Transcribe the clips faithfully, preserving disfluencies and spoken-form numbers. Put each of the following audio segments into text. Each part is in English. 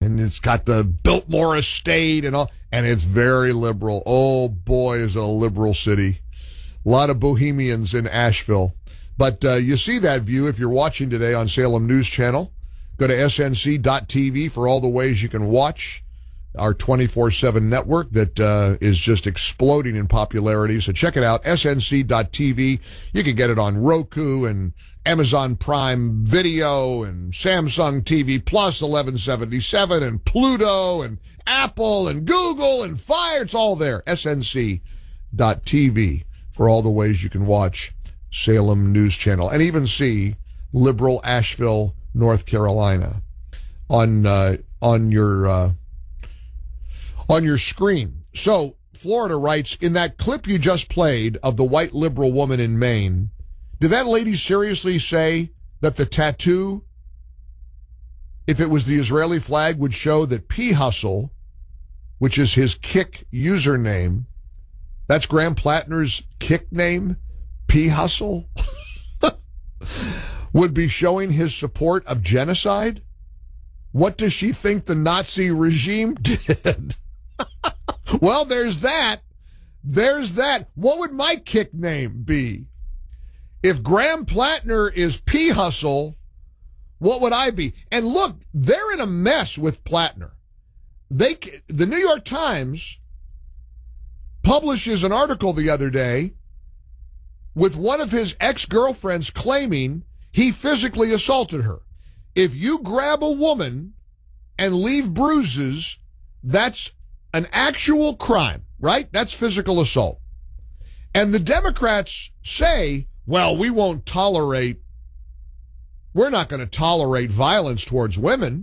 And it's got the Biltmore Estate and all, and it's very liberal. Oh, boy, is it a liberal city. A lot of bohemians in Asheville. But uh, you see that view if you're watching today on Salem News Channel. Go to S N C dot T V for all the ways you can watch our twenty-four seven network that uh, is just exploding in popularity. So check it out, S N C dot T V. You can get it on Roku and Amazon Prime Video and Samsung T V Plus eleven seventy-seven and Pluto and Apple and Google and Fire. It's all there. S N C dot T V for all the ways you can watch Salem News Channel and even see liberal Asheville, North Carolina on uh, on your uh, on your screen. So Florida writes, in that clip you just played of the white liberal woman in Maine, did that lady seriously say that the tattoo, if it was the Israeli flag, would show that P. Hustle, which is his Kick username, that's Graham Plattner's Kick name, P. Hustle, would be showing his support of genocide? What does she think the Nazi regime did? Well, there's that. There's that. What would my Kick name be? If Graham Plattner is P. Hustle, what would I be? And look, they're in a mess with Plattner. They, the New York Times publishes an article the other day with one of his ex-girlfriends claiming he physically assaulted her. If you grab a woman and leave bruises, that's an actual crime, right? That's physical assault. And the Democrats say, well, we won't tolerate, we're not going to tolerate violence towards women.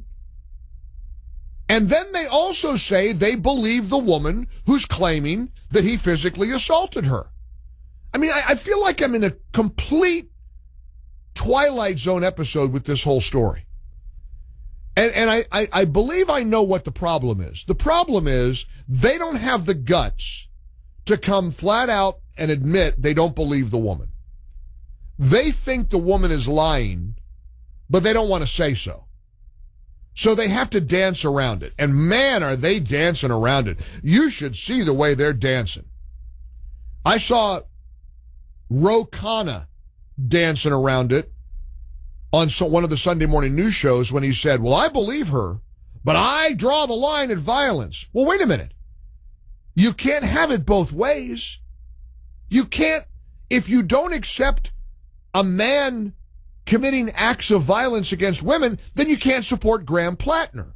And then they also say they believe the woman who's claiming that he physically assaulted her. I mean, I, I feel like I'm in a complete Twilight Zone episode with this whole story. And, and I, I, I believe I know what the problem is. The problem is they don't have the guts to come flat out and admit they don't believe the woman. They think the woman is lying, but they don't want to say so. So they have to dance around it. And man, are they dancing around it. You should see the way they're dancing. I saw Ro Khanna dancing around it on so, one of the Sunday morning news shows when he said, well, I believe her, but I draw the line at violence. Well, wait a minute. You can't have it both ways. You can't, if you don't accept a man committing acts of violence against women, then you can't support Graham Plattner.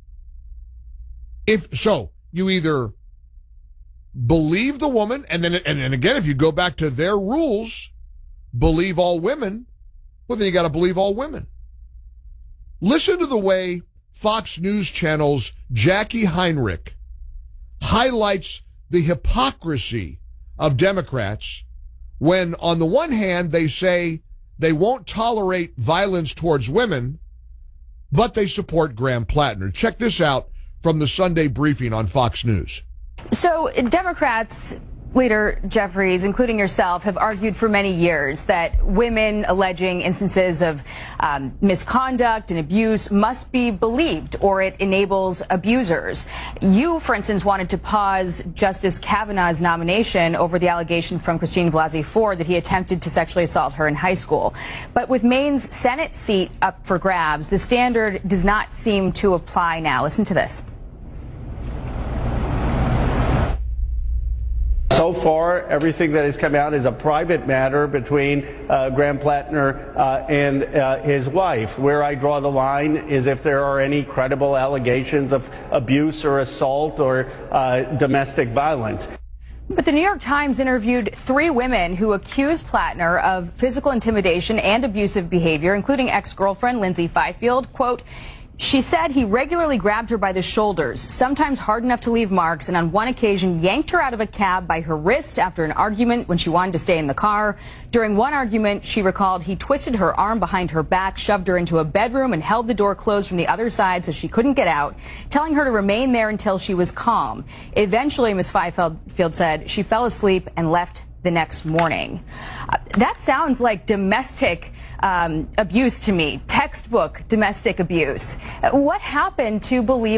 If so, you either believe the woman, and then, and, and again, if you go back to their rules, believe all women, well, then you got to believe all women. Listen to the way Fox News Channel's Jackie Heinrich highlights the hypocrisy of Democrats when, on the one hand, they say they won't tolerate violence towards women, but they support Graham Plattner. Check this out from the Sunday briefing on Fox News. So Democrats, Leader Jeffries, including yourself, have argued for many years that women alleging instances of um, misconduct and abuse must be believed, or it enables abusers. You, for instance, wanted to pause Justice Kavanaugh's nomination over the allegation from Christine Blasey Ford that he attempted to sexually assault her in high school. But with Maine's Senate seat up for grabs, the standard does not seem to apply now. Listen to this. So far, everything that has come out is a private matter between uh, Graham Plattner uh, and uh, his wife. Where I draw the line is if there are any credible allegations of abuse or assault or uh, domestic violence. But the New York Times interviewed three women who accused Plattner of physical intimidation and abusive behavior, including ex-girlfriend Lindsay Fifield. Quote, she said he regularly grabbed her by the shoulders, sometimes hard enough to leave marks, and on one occasion yanked her out of a cab by her wrist after an argument when she wanted to stay in the car. During one argument, she recalled he twisted her arm behind her back, shoved her into a bedroom, and held the door closed from the other side so she couldn't get out, telling her to remain there until she was calm. Eventually, Miz Fifield said she fell asleep and left the next morning. Uh, that sounds like domestic Um, abuse to me, textbook domestic abuse. What happened to believe